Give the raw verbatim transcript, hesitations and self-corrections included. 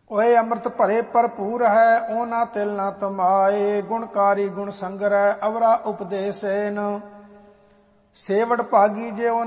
ਓਏ ਅੰਮ੍ਰਿਤ ਭਰੇ ਭਰਪੂਰ ਹੈ, ਉਹ ਨਾ ਤਿਲ ਨਾ ਤਮਾਏ। ਗੁਣਕਾਰੀ ਗੁਣ ਸੰਗਰੈ, ਅਵਰਾ ਉਪਦੇਸੇਨ। ਸੇਵੜ ਭਾਗੀ ਜੇ ਉਹ